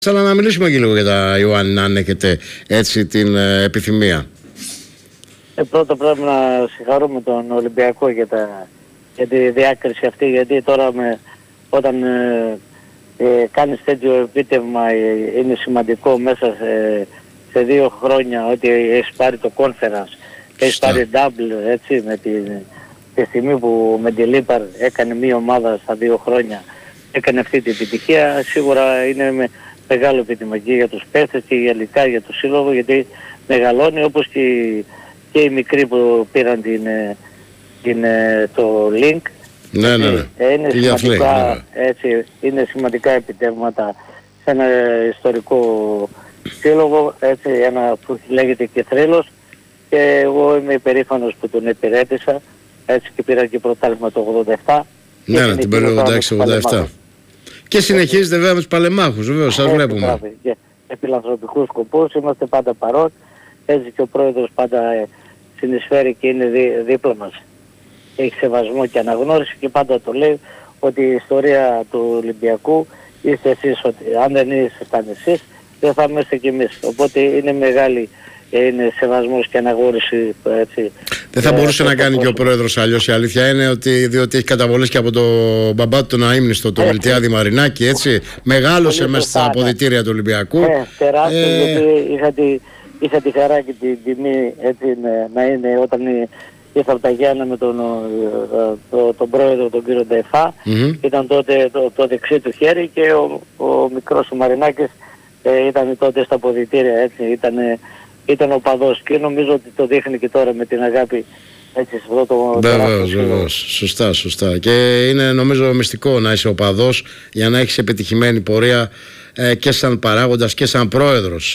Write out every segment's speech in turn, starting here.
Αλλά να μιλήσουμε και λίγο για τα Ιωάννη, αν έχετε έτσι την επιθυμία. Πρώτα πρέπει να συγχαρούμε τον Ολυμπιακό για τη διάκριση αυτή, γιατί τώρα όταν κάνεις τέτοιο επίτευγμα είναι σημαντικό μέσα σε 2 χρόνια ότι έχεις πάρει το conference, έχεις πάρει double, έτσι, με τη στιγμή που με τη Λίπαρ έκανε μία ομάδα στα 2 χρόνια, έκανε αυτή την επιτυχία. Σίγουρα είναι μεγάλο επιτυχία για τους παίχτες και γενικά για το σύλλογο, γιατί μεγαλώνει, όπως και οι μικροί που πήραν το link. Ναι. Είναι σημαντικά, έτσι, είναι σημαντικά επιτεύγματα σε ένα ιστορικό σύλλογο, έτσι, ένα που λέγεται και Θρύλος, και εγώ είμαι υπερήφανος που τον υπηρέτησα, έτσι, και πήρα και πρωτάθλημα το 87. Ναι, την περίοδο 86-87. Και συνεχίζετε βέβαια με τους παλεμάχους, βέβαια, σας βλέπουμε. Για φιλανθρωπικούς σκοπούς είμαστε πάντα παρόν, έτσι, και ο πρόεδρος πάντα συνεισφέρει και είναι δίπλα μας. Έχει σεβασμό και αναγνώριση και πάντα το λέει ότι η ιστορία του Ολυμπιακού είστε εσείς, ότι αν δεν ήσασταν εσείς δεν θα είμαστε κι εμείς. Οπότε είναι μεγάλη, είναι σεβασμός και αναγνώριση, έτσι. Δεν θα μπορούσε να κάνει και ο πρόεδρος αλλιώς. Η αλήθεια είναι ότι διότι έχει καταβολές και από τον μπαμπά του τον αείμνηστο, τον Μιλτιάδη Μαρινάκη, έτσι. Μεγάλωσε μέσα στα αποδυτήρια του Ολυμπιακού. Τεράστιο, γιατί είχα τη χαρά και την τιμή, έτσι, να είναι όταν ήρθα από τα Γιάννα με τον πρόεδρο, τον κύριο Ντεφά. Ήταν τότε το δεξί του χέρι και ο μικρός ο Μαρινάκης ήταν τότε στα αποδυτήρια, έτσι. Ήταν οπαδός και νομίζω ότι το δείχνει και τώρα με την αγάπη, έτσι, σε αυτό το Βεβαίως. Σωστά. Και είναι νομίζω μυστικό να είσαι οπαδός για να έχεις επιτυχημένη πορεία και σαν παράγοντας και σαν πρόεδρος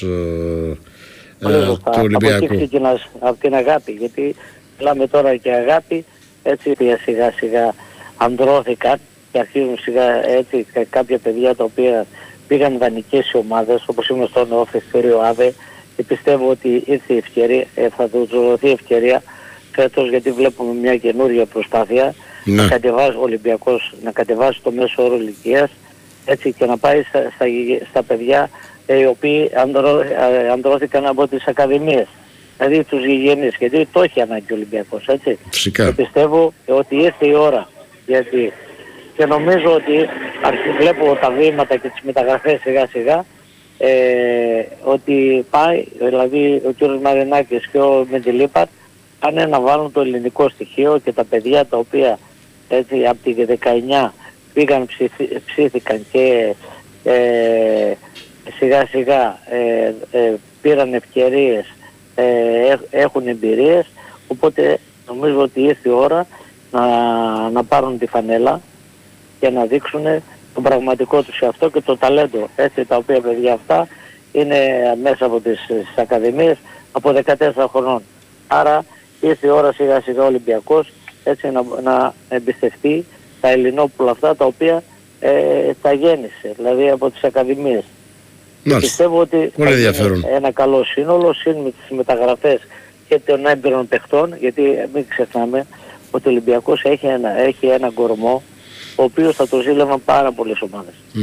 του Ολυμπιακού. Από εκεί ξεκινάς, από την αγάπη, γιατί μιλάμε τώρα και αγάπη, έτσι, σιγά σιγά ανδρώθηκαν και αρχίζουν σιγά, έτσι, κάποια παιδιά τα οποία πήγαν δανεικές σε ομάδες, όπως είμαι στον Φεστήριο Άβε, και πιστεύω ότι ήρθε η ευκαιρία, θα του δοθεί ευκαιρία φέτος, γιατί βλέπουμε μια καινούργια προσπάθεια να κατεβάσει ο Ολυμπιακός, να κατεβάσει το μέσο όρο ηλικίας, έτσι, και να πάει στα παιδιά οι οποίοι ανδρώθηκαν από τις ακαδημίες, δηλαδή τους γηγενείς, γιατί το έχει ανάγκη ο Ολυμπιακός, έτσι. Φυσικά. Και πιστεύω ότι ήρθε η ώρα, γιατί και νομίζω ότι βλέπω τα βήματα και τις μεταγραφές σιγά σιγά, ότι πάει, δηλαδή ο κ. Μαρινάκης και ο Μεντιλίπαρ πάνε να βάλουν το ελληνικό στοιχείο, και τα παιδιά τα οποία, έτσι, από τη 19 πήγαν, ψήθηκαν και σιγά σιγά πήραν ευκαιρίες, έχουν εμπειρίες, οπότε νομίζω ότι ήρθε η ώρα να πάρουν τη φανέλα και να δείξουν το πραγματικό τους αυτό και το ταλέντο, έτσι, τα οποία παιδιά αυτά είναι μέσα από τις ακαδημίες από 14 χρονών. Άρα ήρθε η ώρα σιγά σιγά ο Ολυμπιακός, έτσι, να εμπιστευτεί τα ελληνόπουλα αυτά τα οποία τα γέννησε, δηλαδή από τις ακαδημίες. Πιστεύω ότι ένα καλό σύνολο, με τις μεταγραφές και των έμπειρων παιχτών, γιατί μην ξεχνάμε ότι ο Ολυμπιακός έχει ένα κορμό ο οποίος θα το ζήλευαν πάρα πολλές ομάδες.